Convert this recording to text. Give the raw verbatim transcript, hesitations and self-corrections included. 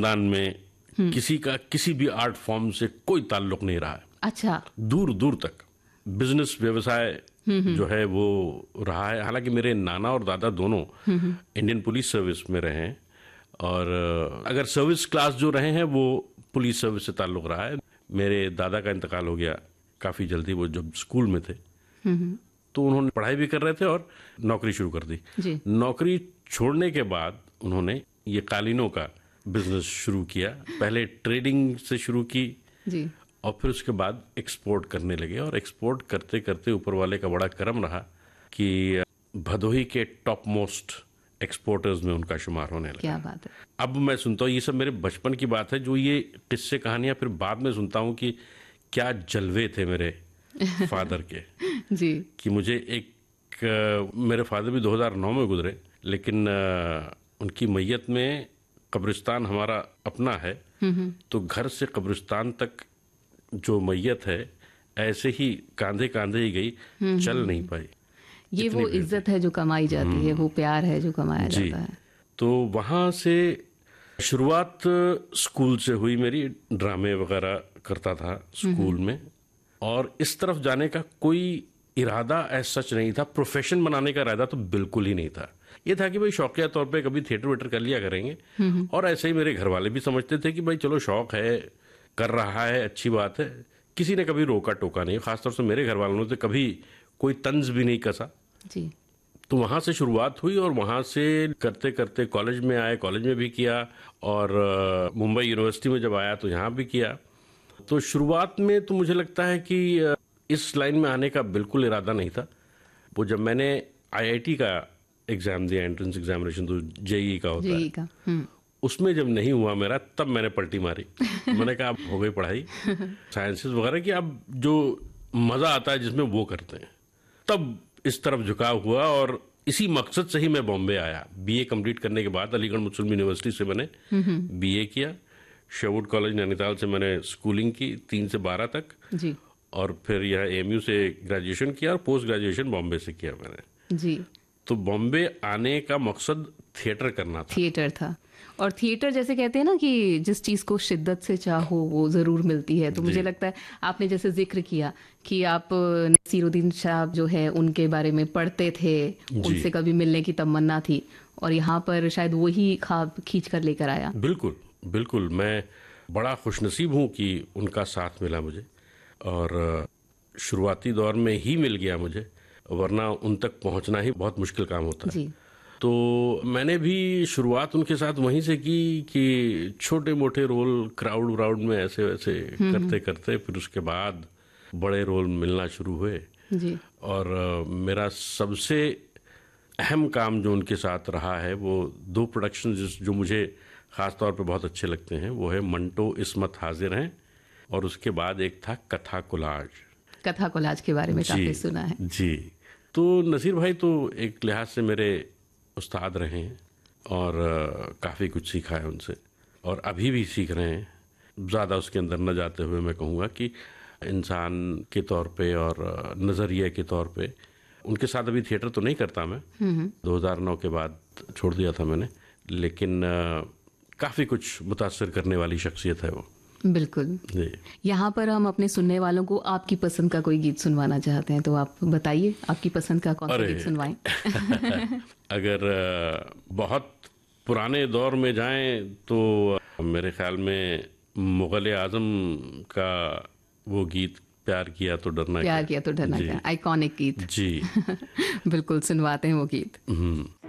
खानदान में किसी का किसी भी आर्ट फॉर्म से कोई ताल्लुक नहीं रहा है। अच्छा। दूर दूर तक बिजनेस व्यवसाय जो है वो रहा है। हालांकि मेरे नाना और दादा दोनों इंडियन पुलिस सर्विस में रहे हैं, और अगर सर्विस क्लास जो रहे हैं वो पुलिस सर्विस से ताल्लुक रहा है। मेरे दादा का इंतकाल हो गया काफ़ी जल्दी, वो जब स्कूल में थे तो उन्होंने पढ़ाई भी कर रहे थे और नौकरी शुरू कर दी जी। नौकरी छोड़ने के बाद उन्होंने ये कालीनों का बिजनेस शुरू किया। पहले ट्रेडिंग से शुरू की जी। और फिर उसके बाद एक्सपोर्ट करने लगे, और एक्सपोर्ट करते करते ऊपर वाले का बड़ा करम रहा कि भदोही के टॉप मोस्ट एक्सपोर्टर्स में उनका शुमार होने लगा। क्या बात है। अब मैं सुनता हूँ, ये सब मेरे बचपन की बात है, जो ये किस्से कहानियां फिर बाद में सुनता हूँ कि क्या जलवे थे मेरे फादर के जी। कि मुझे एक मेरे फादर भी दो हज़ार नौ में गुजरे, लेकिन उनकी मैयत में कब्रिस्तान हमारा अपना है, तो घर से कब्रिस्तान तक जो मैयत है ऐसे ही कांधे कांधे ही गई, चल नहीं पाई। ये वो इज्जत है जो कमाई जाती है, वो प्यार है जो कमाया जाता है। तो वहाँ से शुरुआत स्कूल से हुई मेरी, ड्रामे वगैरह करता था स्कूल में, और इस तरफ जाने का कोई इरादा ऐसा सच नहीं था। प्रोफेशन बनाने का इरादा तो बिल्कुल ही नहीं था। ये था कि भाई शौकिया तौर पे कभी थिएटर वेटर कर लिया करेंगे, और ऐसे ही मेरे घर वाले भी समझते थे कि भाई चलो शौक है, कर रहा है, अच्छी बात है। किसी ने कभी रोका टोका नहीं, खासतौर से मेरे घर वालों ने तो कभी कोई तंज भी नहीं कसा जी। तो वहाँ से शुरुआत हुई, और वहाँ से करते करते कॉलेज में आए, कॉलेज में भी किया, और मुंबई यूनिवर्सिटी में जब आया तो यहाँ भी किया। तो शुरुआत में तो मुझे लगता है कि इस लाइन में आने का बिल्कुल इरादा नहीं था। वो जब मैंने आईआईटी का एग्जाम दिया, एंट्रेंस एग्जामिनेशन, तो जेईई का होता जेईई है का, हम्म। उसमें जब नहीं हुआ मेरा, तब मैंने पलटी मारी। मैंने कहा अब हो गई पढ़ाई साइंसेस वगैरह की, अब जो मजा आता है जिसमें वो करते हैं। तब इस तरफ झुकाव हुआ, और इसी मकसद से ही मैं बॉम्बे आया। बीए कंप्लीट करने के बाद अलीगढ़ मुस्लिम यूनिवर्सिटी से मैंने बीए किया। शेरवुड कॉलेज नैनीताल से मैंने स्कूलिंग की तीन से बारह तक जी। और फिर यहाँ एएमयू से ग्रेजुएशन किया, और पोस्ट ग्रेजुएशन बॉम्बे से किया मैंने जी। तो बॉम्बे आने का मकसद थिएटर करना था। थिएटर था, और थिएटर जैसे कहते हैं ना कि जिस चीज को शिद्दत से चाहो वो जरूर मिलती है। तो मुझे लगता है आपने जैसे जिक्र किया कि आप नसीरुद्दीन शाह जो है उनके बारे में पढ़ते थे, उनसे कभी मिलने की तमन्ना थी, और यहाँ पर शायद वही ख्वाब खींच कर लेकर आया। बिल्कुल बिल्कुल, मैं बड़ा खुशनसीब हूँ कि उनका साथ मिला मुझे, और शुरुआती दौर में ही मिल गया मुझे, वरना उन तक पहुँचना ही बहुत मुश्किल काम होता है। जी। तो मैंने भी शुरुआत उनके साथ वहीं से की कि छोटे मोटे रोल क्राउड व्राउड में ऐसे वैसे करते करते फिर उसके बाद बड़े रोल मिलना शुरू हुए जी। और मेरा सबसे अहम काम जो उनके साथ रहा है वो दो प्रोडक्शन जो मुझे ख़ास तौर पे बहुत अच्छे लगते हैं, वो है मंटो इस्मत हाजिर हैं और उसके बाद एक था कथा कोलाज। कथा कोलाज के बारे में काफ़ी सुना है जी। तो नसीर भाई तो एक लिहाज से मेरे उस्ताद रहे हैं और काफ़ी कुछ सीखा है उनसे और अभी भी सीख रहे हैं। ज़्यादा उसके अंदर न जाते हुए मैं कहूँगा कि इंसान के तौर पे और नज़रिए के तौर पे उनके साथ अभी थिएटर तो नहीं करता मैं, दो हज़ार नौ के बाद छोड़ दिया था मैंने, लेकिन काफ़ी कुछ मुतासर करने वाली शख्सियत है वो। बिल्कुल। यहाँ पर हम अपने सुनने वालों को आपकी पसंद का कोई गीत सुनवाना चाहते हैं तो आप बताइए, आपकी पसंद का कौन सा गीत सुनवाएं? अगर बहुत पुराने दौर में जाएं तो मेरे ख्याल में मुग़ल आज़म का वो गीत प्यार किया तो डरना प्यार किया तो डरना क्या, आइकॉनिक गीत। जी। बिल्कुल सुनवाते हैं वो गीत।